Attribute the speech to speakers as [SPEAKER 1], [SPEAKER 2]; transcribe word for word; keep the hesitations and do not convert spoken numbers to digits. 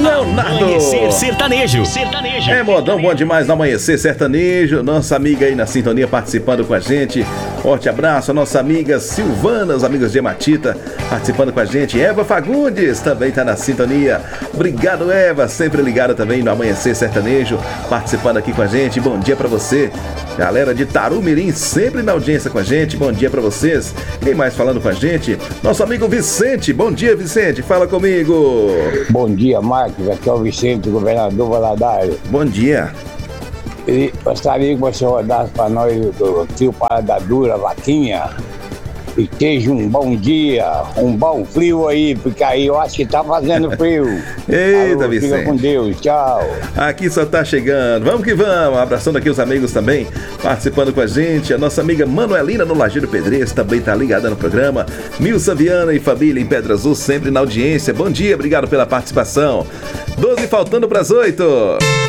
[SPEAKER 1] Leonardo.
[SPEAKER 2] Amanhecer Sertanejo. Sertanejo.
[SPEAKER 1] É modão bom demais no Amanhecer Sertanejo. Nossa amiga aí na sintonia participando com a gente. Forte abraço a nossa amiga Silvana, os amigos de Matita participando com a gente. Eva Fagundes também tá na sintonia. Obrigado, Eva, sempre ligada também no Amanhecer Sertanejo, participando aqui com a gente. Bom dia pra você. Galera de Tarumirim sempre na audiência com a gente. Bom dia pra vocês. Quem mais falando com a gente? Nosso amigo Vicente. Bom dia, Vicente. Fala comigo.
[SPEAKER 3] Bom dia, Marcos. Aqui é o Vicente, governador Valadares.
[SPEAKER 1] Bom dia.
[SPEAKER 3] E gostaria que você rodasse para nós do tio Parada Dura, Vaquinha. E seja um bom dia, um bom frio aí, porque aí eu acho que tá fazendo frio.
[SPEAKER 1] Eita,
[SPEAKER 3] Alô,
[SPEAKER 1] Vicente.
[SPEAKER 3] fica com Deus, tchau.
[SPEAKER 1] Aqui só tá chegando. Vamos que vamos. Abraçando aqui os amigos também, participando com a gente. A nossa amiga Manuelina no Lajeiro Pedreiro também tá ligada no programa. Milsa Viana e família em Pedra Azul sempre na audiência. Bom dia, obrigado pela participação. doze faltando pras oito.